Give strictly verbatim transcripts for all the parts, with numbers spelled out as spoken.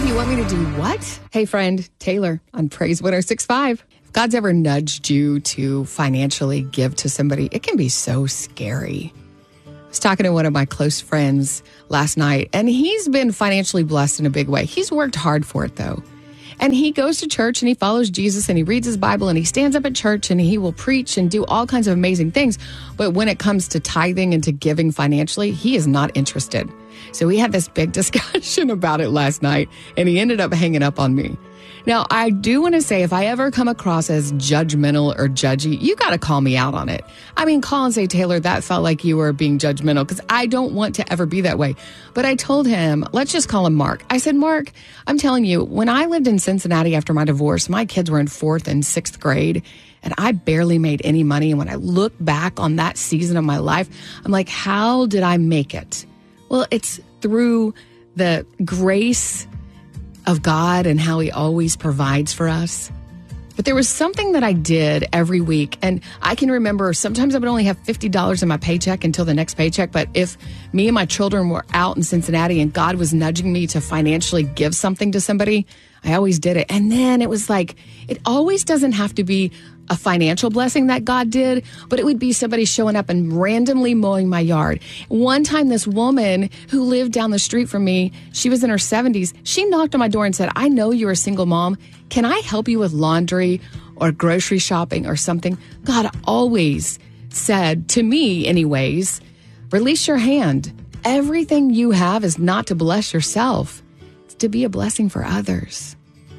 You want me to do what? Hey, friend, Taylor on Praise one oh six point five. If God's ever nudged you to financially give to somebody, it can be so scary. I was talking to one of my close friends last night, and he's been financially blessed in a big way. He's worked hard for it, though. And he goes to church and he follows Jesus and he reads his Bible and he stands up at church and he will preach and do all kinds of amazing things. But when it comes to tithing and to giving financially, he is not interested. So we had this big discussion about it last night and he ended up hanging up on me. Now, I do want to say if I ever come across as judgmental or judgy, you got to call me out on it. I mean, call and say, Taylor, that felt like you were being judgmental because I don't want to ever be that way. But I told him, let's just call him Mark. I said, Mark, I'm telling you, when I lived in Cincinnati after my divorce, my kids were in fourth and sixth grade and I barely made any money. And when I look back on that season of my life, I'm like, how did I make it? Well, it's through the grace of God and how he always provides for us. But there was something that I did every week. And I can remember sometimes I would only have fifty dollars in my paycheck until the next paycheck. But if me and my children were out in Cincinnati and God was nudging me to financially give something to somebody, I always did it. And then it was like, it always doesn't have to be a financial blessing that God did, but it would be somebody showing up and randomly mowing my yard. One time, this woman who lived down the street from me, she was in her seventies, she knocked on my door and said, I know you're a single mom. Can I help you with laundry or grocery shopping or something? God always said, to me anyways, release your hand. Everything you have is not to bless yourself. It's to be a blessing for others.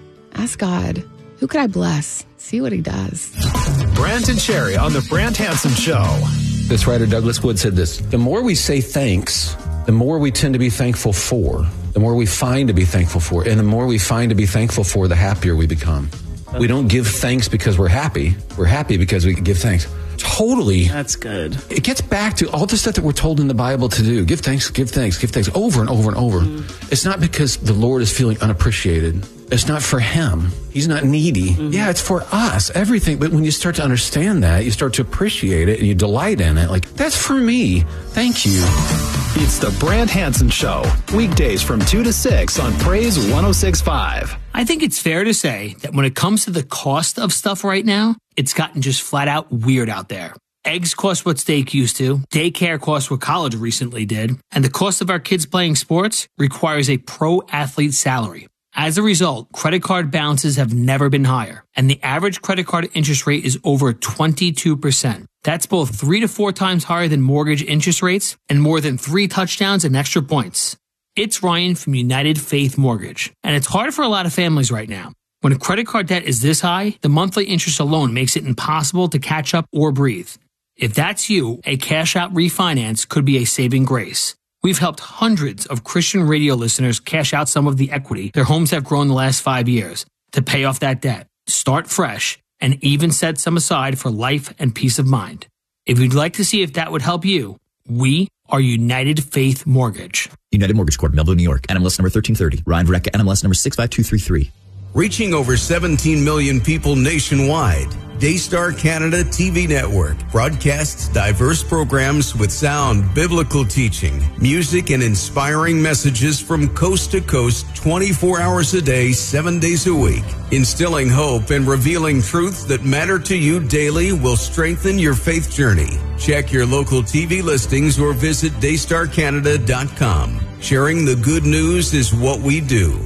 Ask God, who could I bless? See what he does. Brant and Sherry on the Brant Hansen Show. This writer, Douglas Wood, said this: the more we say thanks, the more we tend to be thankful for, the more we find to be thankful for, and the more we find to be thankful for, the happier we become. We don't give thanks because we're happy. We're happy because we give thanks. Totally. That's good. It gets back to all the stuff that we're told in the Bible to do. Give thanks, give thanks, give thanks over and over and over. Mm. It's not because the Lord is feeling unappreciated. It's not for him. He's not needy. Mm-hmm. Yeah, it's for us, everything. But when you start to understand that, you start to appreciate it and you delight in it. Like, that's for me. Thank you. It's the Brant Hansen Show. Weekdays from two to six on Praise one oh six point five. I think it's fair to say that when it comes to the cost of stuff right now, it's gotten just flat out weird out there. Eggs cost what steak used to, daycare costs what college recently did, and the cost of our kids playing sports requires a pro athlete salary. As a result, credit card balances have never been higher, and the average credit card interest rate is over twenty-two percent. That's both three to four times higher than mortgage interest rates and more than three touchdowns and extra points. It's Ryan from United Faith Mortgage, and it's hard for a lot of families right now. When a credit card debt is this high, the monthly interest alone makes it impossible to catch up or breathe. If that's you, a cash-out refinance could be a saving grace. We've helped hundreds of Christian radio listeners cash out some of the equity their homes have grown the last five years to pay off that debt, start fresh, and even set some aside for life and peace of mind. If you'd like to see if that would help you, we are United Faith Mortgage. United Mortgage Corp, Melville, New York. N M L S number thirteen thirty. Ryan Verrecka, N M L S number six five two three three. Reaching over seventeen million people nationwide, Daystar Canada T V Network broadcasts diverse programs with sound biblical teaching, music, and inspiring messages from coast to coast twenty-four hours a day, seven days a week. Instilling hope and revealing truths that matter to you daily will strengthen your faith journey. Check your local T V listings or visit daystar canada dot com. Sharing the good news is what we do.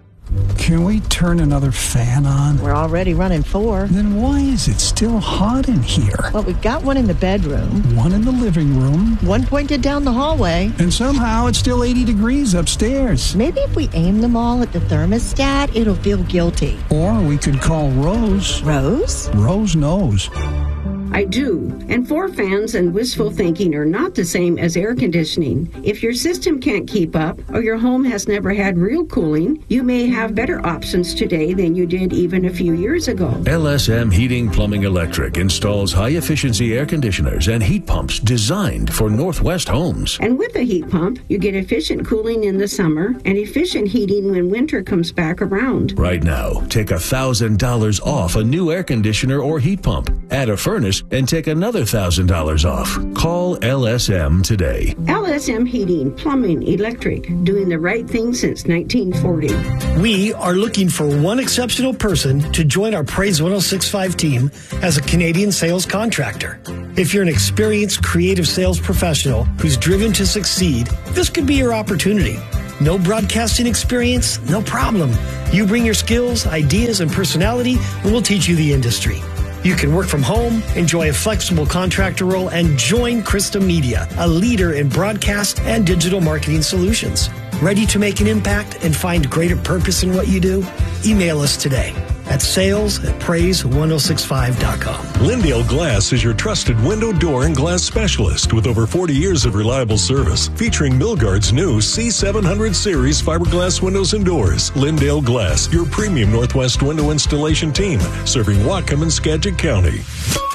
Can we turn another fan on? We're already running four. Then why is it still hot in here? Well, we've got one in the bedroom. One in the living room. One pointed down the hallway. And somehow it's still eighty degrees upstairs. Maybe if we aim them all at the thermostat, it'll feel guilty. Or we could call Rose. Rose? Rose knows. I do. And four fans and wishful thinking are not the same as air conditioning. If your system can't keep up or your home has never had real cooling, you may have better options today than you did even a few years ago. L S M Heating Plumbing Electric installs high-efficiency air conditioners and heat pumps designed for Northwest homes. And with a heat pump, you get efficient cooling in the summer and efficient heating when winter comes back around. Right now, take one thousand dollars off a new air conditioner or heat pump, add a furnace, and take another one thousand dollars off. Call L S M today. L S M Heating, Plumbing, Electric, doing the right thing since nineteen forty. We are looking for one exceptional person to join our Praise one oh six point five team as a Canadian sales contractor. If you're an experienced, creative sales professional who's driven to succeed, this could be your opportunity. No broadcasting experience? No problem. You bring your skills, ideas, and personality, and we'll teach you the industry. You can work from home, enjoy a flexible contractor role, and join Krista Media, a leader in broadcast and digital marketing solutions. Ready to make an impact and find greater purpose in what you do? Email us today at sales at praise one oh six five dot com. Lindale Glass is your trusted window, door, and glass specialist with over forty years of reliable service, featuring Milgard's new C seven hundred series fiberglass windows and doors. Lindale Glass, your premium Northwest window installation team, serving Whatcom and Skagit County.